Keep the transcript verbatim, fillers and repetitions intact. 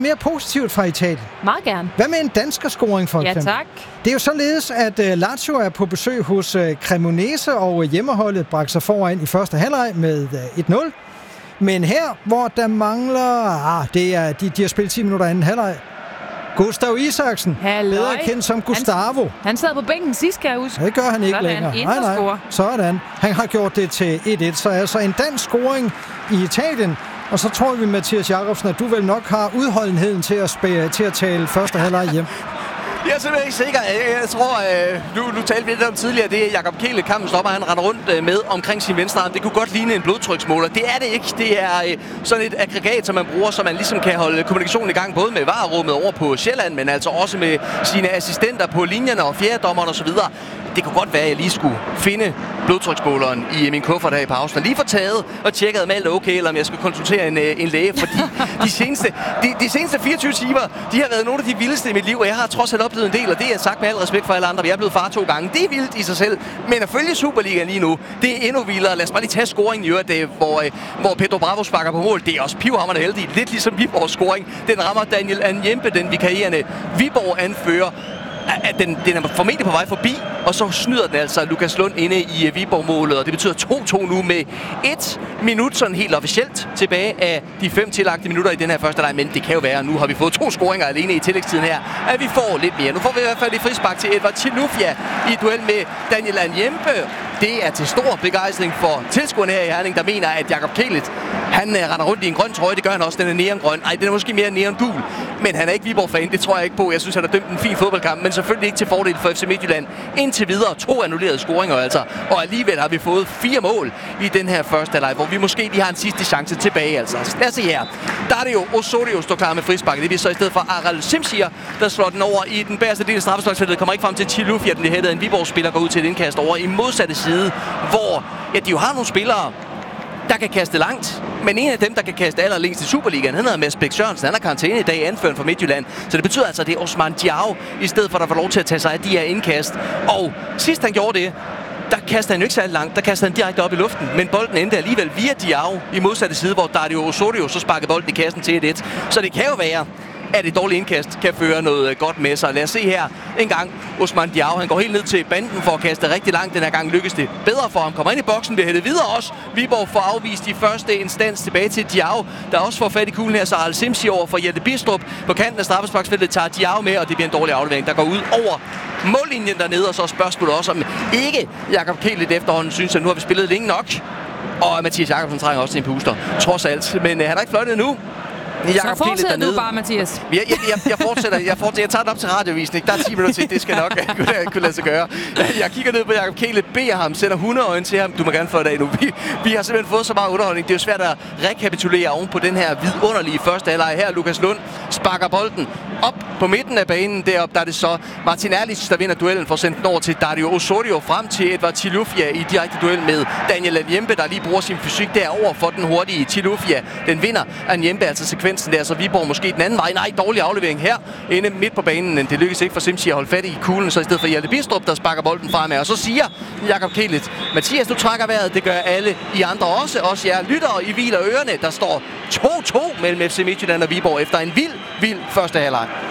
mere positivt fra Italien. Meget gerne. Hvad med en danskerscoring for eksempel? Ja, tak. Det er jo således, at uh, Lazio er på besøg hos uh, Cremonese, og hjemmeholdet bragte sig foran i første halvleg med uh, et nul. Men her, hvor der mangler... Ah, det er, de, de har spillet ti minutter anden halvleg. Gustav Isaksen, Halløj. bedre kendt som Gustavo. Han, han sad på bænken sidst, kan jeg huske. Det gør han ikke Sådan, længere. Nej, nej. Sådan. Han har gjort det til et et, så altså en dansk scoring i Italien. Og så tror vi, Mathias Jakobsen, at du vel nok har udholdenheden til at, spære, til at tale første halvleg hjem. Jeg er simpelthen ikke sikker. Jeg tror, øh, nu, nu talte vi lidt om tidligere, det er Jakob Kehlet, kampen stopper, han render rundt øh, med omkring sin venstre arm. Det kunne godt ligne en blodtryksmåler. Det er det ikke. Det er øh, sådan et aggregat, som man bruger, så man ligesom kan holde kommunikationen i gang, både med varerummet over på Sjælland, men altså også med sine assistenter på linjerne og fjerdedommeren osv. Det kunne godt være, at jeg lige skulle finde blodtryksmåleren i min kuffert her i pausen. Og lige få taget og tjekket, om alt er okay, eller om jeg skal konsultere en, en læge. Fordi de seneste, de, de seneste fireogtyve timer, de har været nogle af de vildeste i mit liv. Og jeg har trods alt oplevet en del, og det er sagt med al respekt for alle andre. Jeg er blevet far to gange. Det er vildt i sig selv. Men at følge Superligaen lige nu, det er endnu vildere. Lad os bare lige tage scoringen i øvrigt, hvor, hvor Pedro Bravo sparker på mål. Det er også pivhamrende heldigt. Lidt ligesom Viborgs scoring. Den rammer Daniel Anjempe, den vikarierende Viborg-anfører. At den, den er formentlig på vej forbi, og så snyder den altså Lukas Lund inde i Viborg-målet, og det betyder to to nu med et minut sådan helt officielt tilbage af de fem tillagte minutter i den her første leg, men det kan jo være, nu har vi fået to scoringer alene i tillægstiden her, at vi får lidt mere. Nu får vi i hvert fald et frispark til Edvard Chilufya i duel med Daniel Anjempe. Det er til stor begejstring for tilskuerne her i Herning, der mener, at Jakob Kehlet, han uh, render rundt i en grøn trøje. Det gør han også, den er neongrøn. Ej, den er måske mere neongul, men han er ikke Viborg-fan. Det tror jeg ikke på. Jeg synes, han har dømt en fin fodboldkamp, men selvfølgelig ikke til fordel for F C Midtjylland. Indtil videre to annullerede scoringer altså, og alligevel har vi fået fire mål i den her første halvleg, hvor vi måske lige har en sidste chance tilbage altså. Lad os se her. Der er det jo Osorio står klar med frisparket. Det er så i stedet for Aral Simsier, der slår den over i den bagerste del af straffesparksfeltet. Kommer ikke frem til Chilufya, den hættede. En Viborg-spiller går ud til et indkast over i modsatte side, hvor ja, de jo har nogle spillere, der kan kaste langt. Men en af dem, der kan kaste allerlængst i Superligaen, han hedder Mads Bæk Sørensen. Han har karantæne i dag, anføren for Midtjylland. Så det betyder altså, at det er Osman Diao, i stedet for at der får lov til at tage sig af de her indkast. Og sidst han gjorde det, der kastede han jo ikke særlig langt. Der kastede han direkte op i luften. Men bolden endte alligevel via Diao i modsatte side, hvor Dario Osorio så sparkede bolden i kassen til et et. Så det kan jo være, at et dårligt indkast kan føre noget godt med sig. Lad os se her en gang. Osman Diao, han går helt ned til banden for at kaste rigtig langt. Den her gang lykkes det bedre for ham. Kommer ind i boksen, bliver hættet videre også. Viborg får afvist i første instans tilbage til Diao, der også får fat i kuglen her. Så Al Simsi over for Jette Bistrup på kanten af straffesparksfeltet tager Diao med, og det bliver en dårlig aflevering, der går ud over mållinjen dernede. Og så spørgsmålet også, om ikke Jakob Kehlet efterhånden synes, at nu har vi spillet længe nok. Og Mathias Jakobsen trænger også til en puster, trods alt. Men øh, han har ikke fløjtet endnu. Jakob så fortsætter du bare, Mathias. Jeg, jeg, jeg, jeg, fortsætter, jeg fortsætter. Jeg tager den op til radiovisning. Der er ti minutter til. Det skal nok kunne, kunne lade sig gøre. Jeg kigger ned på Jakob Kehlet, beder ham, sender hundeøjne til ham. Du må gerne få det af nu. Vi, vi har simpelthen fået så meget underholdning. Det er jo svært at rekapitulere oven på den her vidunderlige første halvleg her. Lukas Lund sparker bolden op på midten af banen. Deroppe der er det så Martin Erlich, der vinder duellen, for at sende den over til Dario Osorio, frem til Edvard Chilufya i direkte duel med Daniel Anjempe, der lige bruger sin fysik derover for den hurtige Chilufya. Den vinder Anjempe, altså sekvensen der, så Viborg måske den anden vej. Nej, dårlig aflevering her inde midt på banen. Det lykkes ikke for Simsi at holde fat i kuglen, så i stedet for Hjalte Bistrup, der sparker bolden fremad. Og så siger Jakob Kehlet, Mathias, du trækker vejret. Det gør alle I andre også. Også jer lyttere i hviler ørerne. Der står to to mellem F C Midtjylland og Viborg efter en vild, vild første halvleg.